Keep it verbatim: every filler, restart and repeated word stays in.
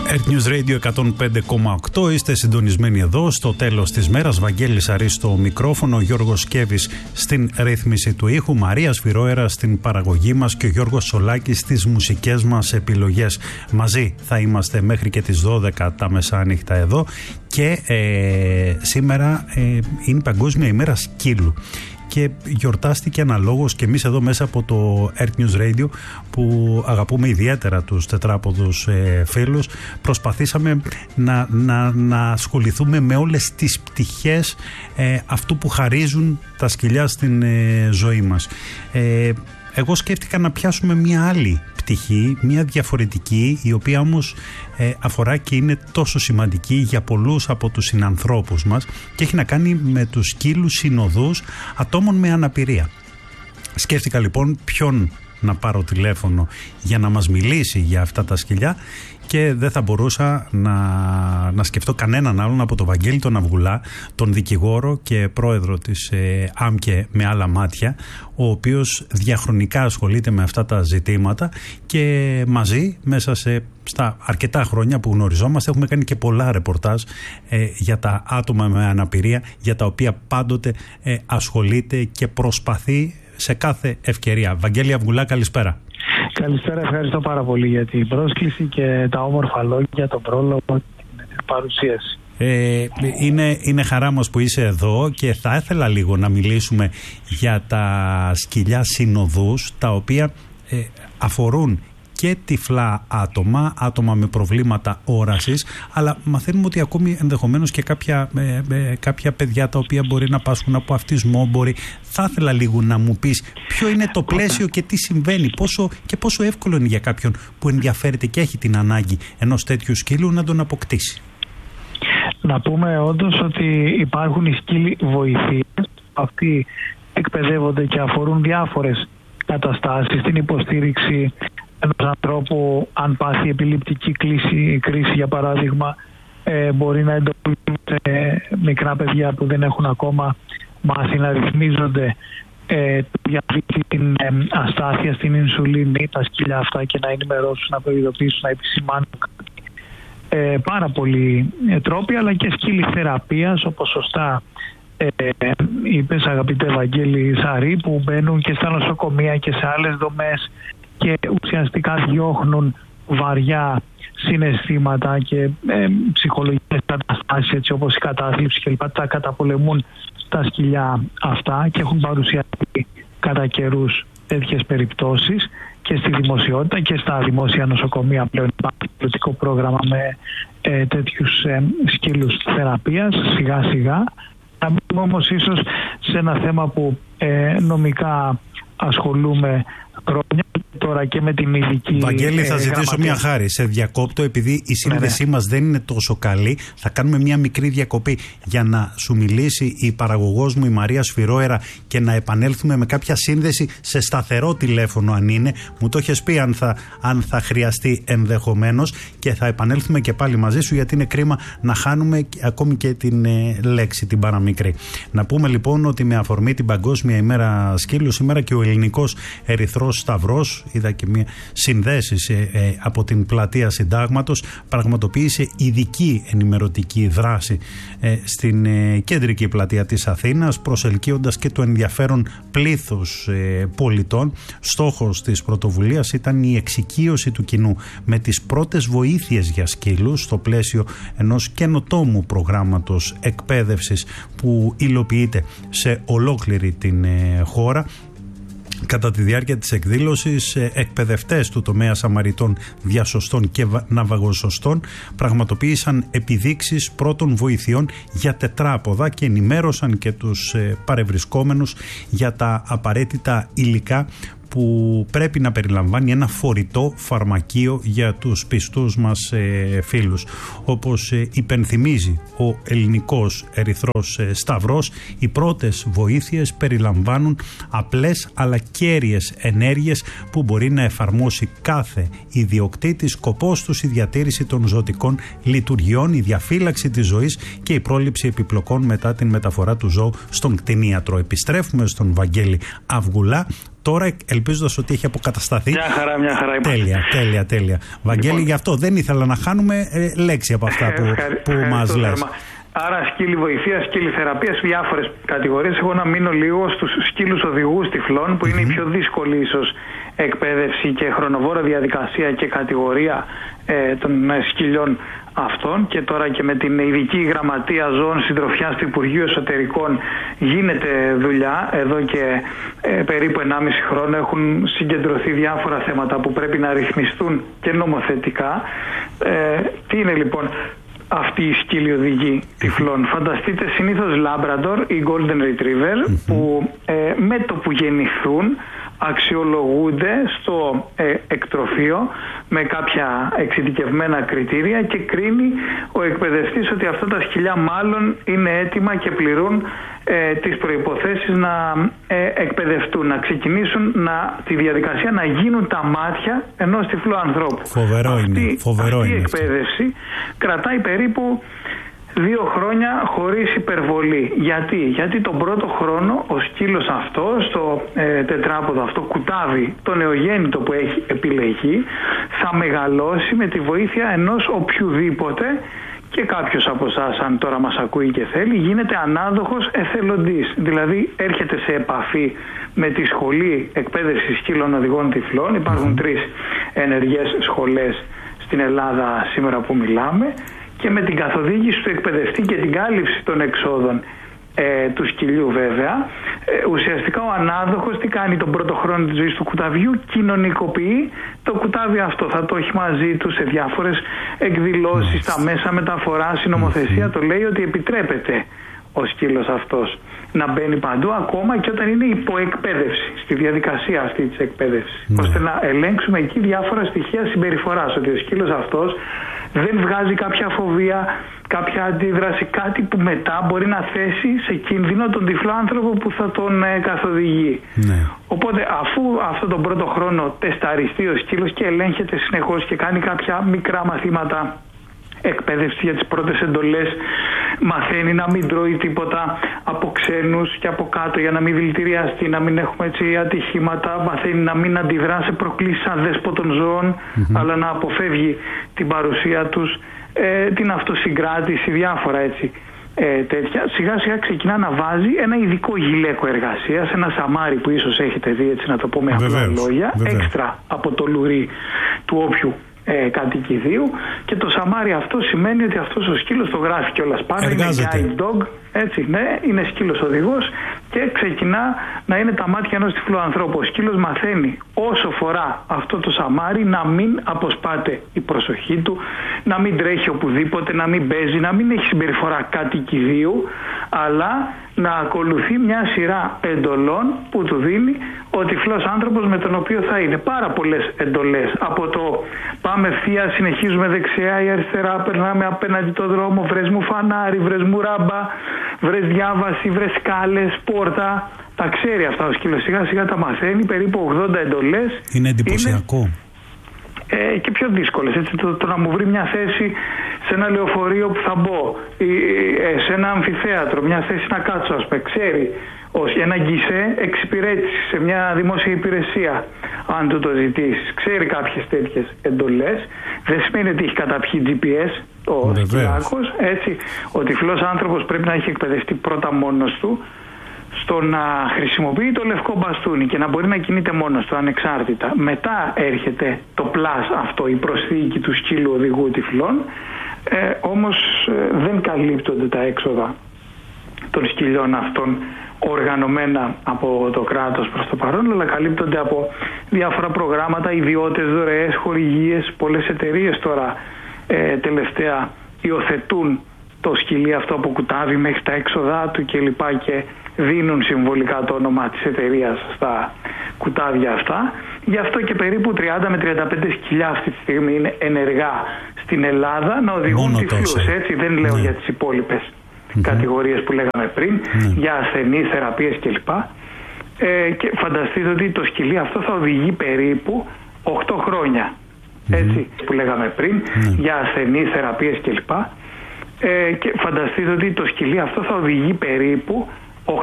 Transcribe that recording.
Earth News Radio εκατόν πέντε κόμμα οκτώ. Είστε συντονισμένοι εδώ στο τέλος της μέρας. Βαγγέλης Αρής στο μικρόφωνο, Γιώργος Σκέβης στην ρύθμιση του ήχου, Μαρία Σφυρόερα στην παραγωγή μας και ο Γιώργος Σολάκης στις μουσικές μας επιλογές. Μαζί θα είμαστε μέχρι και τις δώδεκα τα μεσάνυχτα εδώ και ε, σήμερα ε, είναι Παγκόσμια ημέρα σκύλου. Και γιορτάστηκε αναλόγως και εμείς εδώ μέσα από το Earth News Radio, που αγαπούμε ιδιαίτερα τους τετράποδους ε, φίλους, προσπαθήσαμε να, να, να ασχοληθούμε με όλες τις πτυχές ε, αυτού που χαρίζουν τα σκυλιά στην ε, ζωή μας. Ε, εγώ σκέφτηκα να πιάσουμε μια άλλη πτυχή, μια διαφορετική, η οποία όμως ε, αφορά και είναι τόσο σημαντική για πολλούς από τους συνανθρώπους μας και έχει να κάνει με τους σκύλους συνοδούς ατόμων με αναπηρία. Σκέφτηκα λοιπόν ποιον να πάρω τηλέφωνο για να μας μιλήσει για αυτά τα σκυλιά και δεν θα μπορούσα να, να σκεφτώ κανέναν άλλον από τον Βαγγέλη τον Αυγουλά, τον δικηγόρο και πρόεδρο της ε, ΆΜΚΕ με άλλα μάτια, ο οποίος διαχρονικά ασχολείται με αυτά τα ζητήματα και μαζί μέσα σε, στα αρκετά χρόνια που γνωριζόμαστε έχουμε κάνει και πολλά ρεπορτάζ ε, για τα άτομα με αναπηρία, για τα οποία πάντοτε ε, ασχολείται και προσπαθεί σε κάθε ευκαιρία. Βαγγέλη Αυγουλά, καλησπέρα. Καλησπέρα, ευχαριστώ πάρα πολύ για την πρόσκληση και τα όμορφα λόγια, τον πρόλογο και την παρουσίαση. Ε, είναι, είναι χαρά μας που είσαι εδώ και θα ήθελα λίγο να μιλήσουμε για τα σκυλιά συνοδούς, τα οποία ε, αφορούν και τυφλά άτομα, άτομα με προβλήματα όρασης, αλλά μαθαίνουμε ότι ακόμη ενδεχομένως και κάποια, ε, ε, κάποια παιδιά τα οποία μπορεί να πάσχουν από αυτισμό. Μπορεί. Θα ήθελα λίγο να μου πεις ποιο είναι το πλαίσιο και τι συμβαίνει, πόσο, και πόσο εύκολο είναι για κάποιον που ενδιαφέρεται και έχει την ανάγκη ενός τέτοιου σκύλου να τον αποκτήσει. Να πούμε όντως ότι υπάρχουν οι σκύλοι βοηθείες. Αυτοί εκπαιδεύονται και αφορούν διάφορες καταστάσεις, την υποστήριξη ενός ανθρώπου αν πάθει επιληπτική κρίση, κρίση για παράδειγμα, ε, μπορεί να εντοπίζονται μικρά παιδιά που δεν έχουν ακόμα μάθει να ρυθμίζονται ε, για την ε, αστάθεια στην ινσουλίνη, τα σκυλιά αυτά, και να ενημερώσουν, να προειδοποιήσουν, να επισημάνουν ε, πάρα πολλοί ε, τρόποι, αλλά και σκύλοι θεραπείας, όπως σωστά ε, είπες αγαπητέ Βαγγέλη Σαρή, που μπαίνουν και στα νοσοκομεία και σε άλλες δομές και ουσιαστικά διώχνουν βαριά συναισθήματα και ε, ψυχολογικές καταστάσεις, έτσι όπως η κατάθλιψη κλπ. Τα καταπολεμούν τα σκυλιά αυτά και έχουν παρουσιαστεί κατά καιρούς τέτοιες περιπτώσεις και στη δημοσιότητα και στα δημόσια νοσοκομεία. Πλέον υπάρχει πολιτικό πρόγραμμα με ε, τέτοιους ε, σκύλους θεραπείας σιγά σιγά. Να μπούμε όμως ίσως σε ένα θέμα που ε, νομικά ασχολούμαι χρόνια τώρα και με την ειδική. Βαγγέλη, θα ζητήσω γραμματεία. Μια χάρη. Σε διακόπτω, επειδή η σύνδεσή ναι, ναι. μας δεν είναι τόσο καλή. Θα κάνουμε μια μικρή διακοπή για να σου μιλήσει η παραγωγός μου, η Μαρία Σφυρόερα, και να επανέλθουμε με κάποια σύνδεση σε σταθερό τηλέφωνο, αν είναι. Μου το έχεις πει αν θα, αν θα χρειαστεί ενδεχομένως, και θα επανέλθουμε και πάλι μαζί σου, γιατί είναι κρίμα να χάνουμε ακόμη και την ε, λέξη, την παραμικρή. Να πούμε λοιπόν ότι με αφορμή την Παγκόσμια ημέρα σκύλου, σήμερα και ο Ελληνικός Ερυθρός Σταυρός, είδα και μια συνδέσεις ε, ε, από την πλατεία Συντάγματος, πραγματοποίησε ειδική ενημερωτική δράση ε, στην ε, κεντρική πλατεία της Αθήνας, προσελκύοντας και το ενδιαφέρον πλήθους ε, πολιτών. Στόχος της πρωτοβουλίας ήταν η εξοικείωση του κοινού με τις πρώτες βοήθειες για σκύλους στο πλαίσιο ενός καινοτόμου προγράμματος εκπαίδευσης που υλοποιείται σε ολόκληρη την ε, χώρα. Κατά τη διάρκεια της εκδήλωσης, εκπαιδευτές του τομέα Σαμαριτών Διασωστών και Ναυαγοσωστών πραγματοποίησαν επιδείξεις πρώτων βοηθειών για τετράποδα και ενημέρωσαν και τους παρευρισκόμενους για τα απαραίτητα υλικά που πρέπει να περιλαμβάνει ένα φορητό φαρμακείο για τους πιστούς μας ε, φίλους. Όπως ε, υπενθυμίζει ο Ελληνικός Ερυθρός ε, Σταυρός, οι πρώτες βοήθειες περιλαμβάνουν απλές αλλά κέρυες ενέργειες που μπορεί να εφαρμόσει κάθε ιδιοκτήτης. Σκοπός τους η διατήρηση των ζωτικών λειτουργιών, η διαφύλαξη της ζωής και η πρόληψη επιπλοκών μετά την μεταφορά του ζώου στον κτηνίατρο. Επιστρέφουμε στον Βαγγέλη Αυγουλά. τώρα, ελπίζοντας ότι έχει αποκατασταθεί. Μια χαρά, μια χαρά. Τέλεια, τέλεια, τέλεια. Βαγγέλη, λοιπόν, γι' αυτό δεν ήθελα να χάνουμε ε, λέξη από αυτά που, που μας λες. Άρα σκύλοι βοηθείας, σκύλοι θεραπείας, διάφορες κατηγορίες. Εγώ να μείνω λίγο στους σκύλους οδηγούς τυφλών, που mm-hmm. είναι η πιο δύσκολη ίσως εκπαίδευση και χρονοβόρα διαδικασία και κατηγορία ε, των ε, σκυλιών αυτών, και τώρα και με την ειδική γραμματεία ζώων συντροφιάς του Υπουργείου Εσωτερικών γίνεται δουλειά. Εδώ και ε, περίπου ενάμιση χρόνο έχουν συγκεντρωθεί διάφορα θέματα που πρέπει να ρυθμιστούν και νομοθετικά. Ε, τι είναι λοιπόν αυτή η σκύλοι οδηγοί τυφλών? Φανταστείτε συνήθως Labrador ή Golden Retriever, mm-hmm. που ε, με το που γεννηθούν αξιολογούνται στο ε, εκτροφείο με κάποια εξειδικευμένα κριτήρια και κρίνει ο εκπαιδευτής ότι αυτά τα σκυλιά μάλλον είναι έτοιμα και πληρούν ε, τις προϋποθέσεις να ε, εκπαιδευτούν, να ξεκινήσουν να, τη διαδικασία να γίνουν τα μάτια ενός τυφλού ανθρώπου. Φοβερό αυτή, είναι. Φοβερό αυτή είναι η εκπαίδευση αυτό. Κρατάει περίπου δύο χρόνια χωρίς υπερβολή. Γιατί? Γιατί τον πρώτο χρόνο ο σκύλος αυτός, το ε, τετράποδο αυτό κουτάβι, το νεογέννητο που έχει επιλεγεί, θα μεγαλώσει με τη βοήθεια ενός οποιουδήποτε, και κάποιος από εσάς, αν τώρα μας ακούει και θέλει, γίνεται ανάδοχος εθελοντής. Δηλαδή έρχεται σε επαφή με τη σχολή εκπαίδευσης σκύλων οδηγών τυφλών. Υπάρχουν mm-hmm. τρεις ενεργές σχολές στην Ελλάδα σήμερα που μιλάμε, και με την καθοδήγηση του εκπαιδευτή και την κάλυψη των εξόδων ε, του σκυλιού βέβαια, ε, ουσιαστικά ο ανάδοχος τι κάνει τον πρώτο χρόνο της ζωής του κουταβιού? Κοινωνικοποιεί το κουτάβι αυτό, θα το έχει μαζί του σε διάφορες εκδηλώσεις, στα μέσα μεταφοράς. Η νομοθεσία το λέει ότι επιτρέπεται ο σκύλος αυτός να μπαίνει παντού, ακόμα και όταν είναι υποεκπαίδευση, στη διαδικασία αυτή της εκπαίδευσης, mm. ώστε να ελέγξουμε εκεί διάφορα στοιχεία συμπεριφοράς, ότι ο σκύλος αυτός δεν βγάζει κάποια φοβία, κάποια αντίδραση, κάτι που μετά μπορεί να θέσει σε κίνδυνο τον τυφλό άνθρωπο που θα τον ε, καθοδηγεί. Ναι. Οπότε αφού αυτό τον πρώτο χρόνο τεσταριστεί ο σκύλος και ελέγχεται συνεχώς και κάνει κάποια μικρά μαθήματα εκπαίδευση για τις πρώτες εντολές, μαθαίνει να μην τρώει τίποτα από ξένους και από κάτω για να μην δηλητηριαστεί, να μην έχουμε έτσι ατυχήματα, μαθαίνει να μην αντιδρά σε προκλήσεις αδέσποτων ζώων, mm-hmm. αλλά να αποφεύγει την παρουσία τους, ε, την αυτοσυγκράτηση, διάφορα έτσι ε, τέτοια. Σιγά σιγά ξεκινά να βάζει ένα ειδικό γυλαίκο εργασίας, ένα σαμάρι που ίσως έχετε δει, έτσι να το πω με απλά λόγια, έξτρα από το λουρί του όποιου Ε, κατοικιδίου, και το σαμάρι αυτό σημαίνει ότι αυτός ο σκύλος, το γράφει κιόλας πάνω, είναι guide dog, έτσι, ναι, είναι σκύλος οδηγός και ξεκινά να είναι τα μάτια ενός τυφλού ανθρώπου. Ο σκύλος μαθαίνει όσο φορά αυτό το σαμάρι να μην αποσπάται η προσοχή του, να μην τρέχει οπουδήποτε, να μην παίζει, να μην έχει συμπεριφορά κατοικιδίου, αλλά να ακολουθεί μια σειρά εντολών που του δίνει ο τυφλός άνθρωπος με τον οποίο θα είναι. Πάρα πολλές εντολές. Από το πάμε ευθεία, συνεχίζουμε δεξιά ή αριστερά, περνάμε απέναντι το δρόμο, βρες μου φανάρι, βρες μου ράμπα, βρες διάβαση, βρες σκάλες, πόρτα. Τα ξέρει αυτά ο σκύλος, σιγά σιγά τα μαθαίνει, περίπου ογδόντα εντολές. Είναι εντυπωσιακό. Είναι... Ε, και πιο δύσκολες, έτσι, το, το να μου βρει μια θέση σε ένα λεωφορείο που θα μπω, ή, ε, σε ένα αμφιθέατρο, μια θέση να κάτσω, ας πούμε, ξέρει, ως ένα γκισέ εξυπηρέτηση σε μια δημόσια υπηρεσία, αν του το ζητήσεις, ξέρει κάποιες τέτοιες εντολές. Δεν σημαίνει ότι έχει καταπιεί τζι πι ες ο σκυλάκος, έτσι. Ο τυφλός άνθρωπος πρέπει να έχει εκπαιδευτεί πρώτα μόνος του στο να χρησιμοποιεί το λευκό μπαστούνι και να μπορεί να κινείται μόνος του ανεξάρτητα. Μετά έρχεται το πλάς αυτό, η προσθήκη του σκύλου οδηγού τυφλών, ε, όμως ε, δεν καλύπτονται τα έξοδα των σκυλιών αυτών οργανωμένα από το κράτος προς το παρόν, αλλά καλύπτονται από διάφορα προγράμματα, ιδιώτες, δωρεές, χορηγίες. Πολλές εταιρείες τώρα ε, τελευταία υιοθετούν το σκυλί αυτό που κουτάβει μέχρι τα έξοδά του και λοιπά και δίνουν συμβολικά το όνομα της εταιρείας στα κουτάβια αυτά. Γι' αυτό και περίπου τριάντα με τριάντα πέντε σκυλιά αυτή τη στιγμή είναι ενεργά στην Ελλάδα να οδηγούν τυφλούς. Έτσι, δεν λέω ναι. για τις υπόλοιπες mm-hmm. κατηγορίες που λέγαμε πριν, mm-hmm. για ασθενείς, θεραπείες κλπ. Ε, και φανταστείτε ότι το σκυλί αυτό θα οδηγεί περίπου οκτώ χρόνια. Mm-hmm. Έτσι, που λέγαμε πριν, mm-hmm. για ασθενείς, θεραπείες κλπ. Ε, και φανταστείτε ότι το σκυλί αυτό θα οδηγεί περίπου